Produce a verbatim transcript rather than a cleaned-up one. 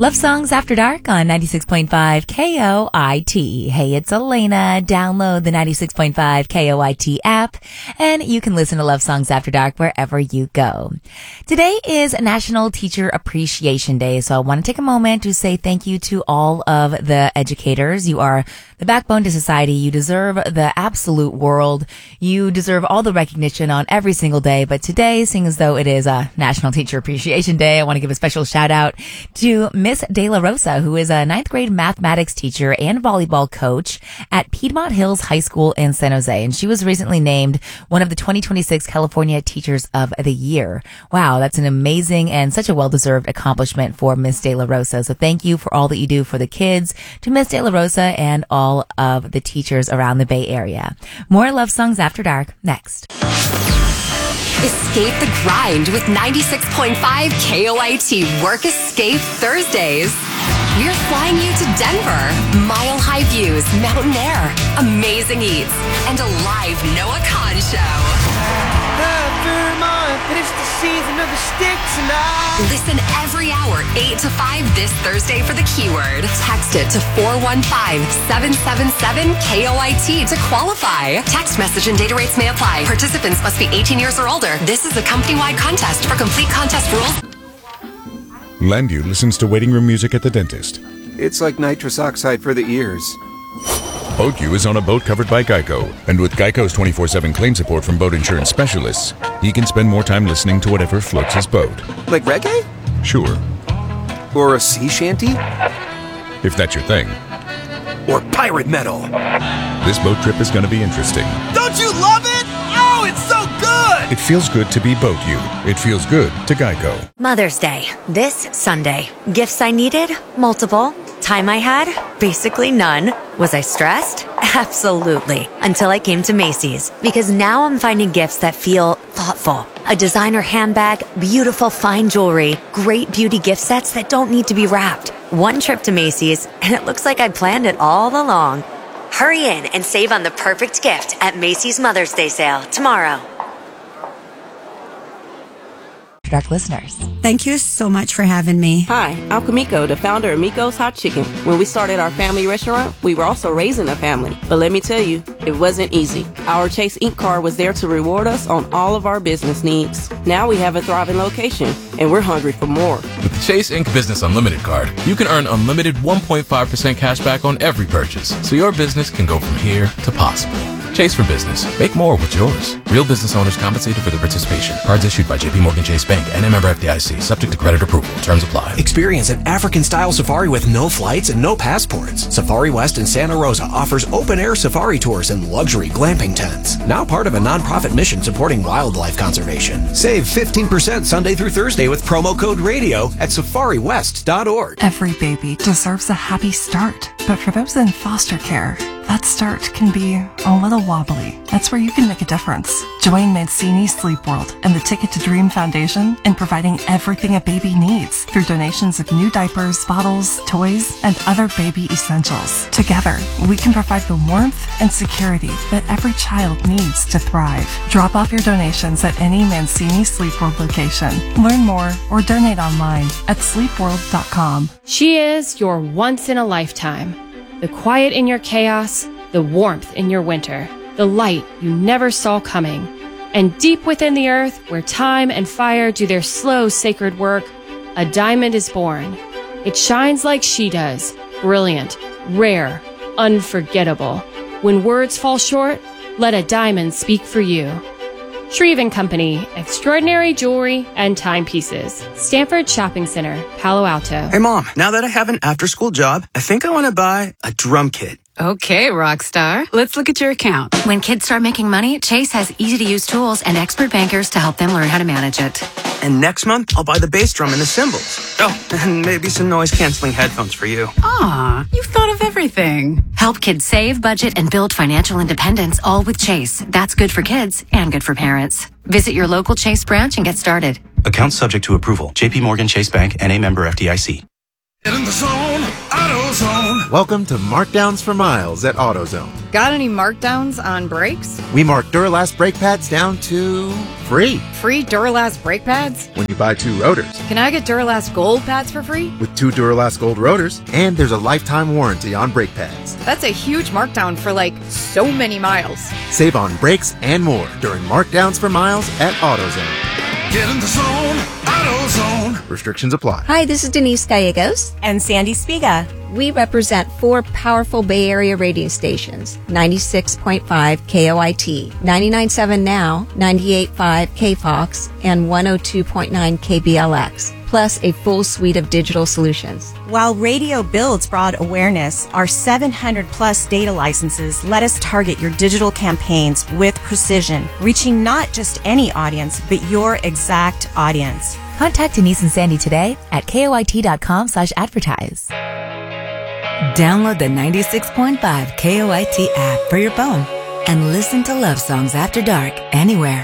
Love Songs After Dark on ninety-six point five K O I T. Hey, it's Elena. Download the ninety-six point five K O I T app, and you can listen to Love Songs After Dark wherever you go. Today is National Teacher Appreciation Day, so I want to take a moment to say thank you to all of the educators. You are the backbone to society. You deserve the absolute world. You deserve all the recognition on every single day, but today, seeing as though it is a National Teacher Appreciation Day, I want to give a special shout out to Miss De La Rosa, who is a ninth grade mathematics teacher and volleyball coach at Piedmont Hills High School in San Jose. And she was recently named one of the twenty twenty-six California Teachers of the Year. Wow, that's an amazing and such a well-deserved accomplishment for Miss De La Rosa. So thank you for all that you do for the kids, to Miss De La Rosa and all of the teachers around the Bay Area. More Love Songs After Dark next. Escape the grind with ninety-six point five K O I T Work Escape Thursdays. We're flying you to Denver. Mile high views, mountain air, amazing eats, and a live Noah Khan show. It's the season of the sticks and I... Listen every hour, eight to five this Thursday for the keyword. Text it to four one five, seven seven seven K O I T to qualify. Text message and data rates may apply. Participants must be eighteen years or older. This is a company-wide contest. For complete contest rules... Landu listens to waiting room music at the dentist. It's like nitrous oxide for the ears. BoatU is on a boat covered by Geico, and with Geico's twenty-four seven claim support from boat insurance specialists, he can spend more time listening to whatever floats his boat. Like reggae? Sure. Or a sea shanty? If that's your thing. Or pirate metal? This boat trip is going to be interesting. Don't you love it? Oh, it's so good! It feels good to be BoatU. It feels good to Geico. Mother's Day, this Sunday. Gifts I needed? Multiple. Time I had? Basically none. Was I stressed? Absolutely. Until I came to Macy's. Because now I'm finding gifts that feel thoughtful. A designer handbag, beautiful fine jewelry, great beauty gift sets that don't need to be wrapped. One trip to Macy's, and it looks like I planned it all along. Hurry in and save on the perfect gift at Macy's Mother's Day sale tomorrow. Dark listeners. Thank you so much for having me. Hi, I'm Kamiko, the founder of Miko's Hot Chicken. When we started our family restaurant, we were also raising a family. But let me tell you, it wasn't easy. Our Chase Incorporated card was there to reward us on all of our business needs. Now we have a thriving location, and we're hungry for more. With the Chase Incorporated Business Unlimited card, you can earn unlimited one point five percent cash back on every purchase, so your business can go from here to possible. Chase for business. Make more with yours. Real business owners compensated for their participation. Cards issued by J P Morgan Chase Bank and a member F D I C. Subject to credit approval. Terms apply. Experience an African-style safari with no flights and no passports. Safari West in Santa Rosa offers open-air safari tours and luxury glamping tents. Now part of a nonprofit mission supporting wildlife conservation. Save fifteen percent Sunday through Thursday with promo code RADIO at safari west dot org. Every baby deserves a happy start, but for those in foster care, that start can be a little wobbly. That's where you can make a difference. Join Mancini Sleep World and the Ticket to Dream Foundation in providing everything a baby needs through donations of new diapers, bottles, toys, and other baby essentials. Together, we can provide the warmth and security that every child needs to thrive. Drop off your donations at any Mancini Sleep World location. Learn more or donate online at sleep world dot com. She is your once in a lifetime. The quiet in your chaos, the warmth in your winter, the light you never saw coming. And deep within the earth, where time and fire do their slow, sacred work, a diamond is born. It shines like she does, brilliant, rare, unforgettable. When words fall short, let a diamond speak for you. Shreve and Company, extraordinary jewelry and timepieces. Stanford Shopping Center, Palo Alto. Hey, Mom, now that I have an after-school job, I think I want to buy a drum kit. Okay, Rockstar. Let's look at your account. When kids start making money, Chase has easy-to-use tools and expert bankers to help them learn how to manage it. And next month, I'll buy the bass drum and the cymbals. Oh, and maybe some noise-canceling headphones for you. Aw, you've thought of everything. Help kids save, budget, and build financial independence, all with Chase. That's good for kids and good for parents. Visit your local Chase branch and get started. Account subject to approval. J P Morgan Chase Bank, N A member F D I C. In the zone, AutoZone. Welcome to Markdowns for Miles at AutoZone. Got any markdowns on brakes? We mark Duralast brake pads down to free. Free Duralast brake pads? When you buy two rotors. Can I get Duralast Gold pads for free? With two Duralast Gold rotors, and there's a lifetime warranty on brake pads. That's a huge markdown for like so many miles. Save on brakes and more during Markdowns for Miles at AutoZone. Get in the zone, AutoZone. Restrictions apply. Hi, this is Denise Gallegos. And Sandy Spiga. We represent four powerful Bay Area radio stations, ninety-six point five K O I T, ninety-nine point seven Now, ninety-eight point five K Fox, and one oh two point nine K B L X, plus a full suite of digital solutions. While radio builds broad awareness, our seven hundred plus data licenses let us target your digital campaigns with precision, reaching not just any audience, but your exact audience. Contact Denise and Sandy today at koit.com slash advertise. Download the ninety-six point five K O I T app for your phone and listen to love songs after dark anywhere.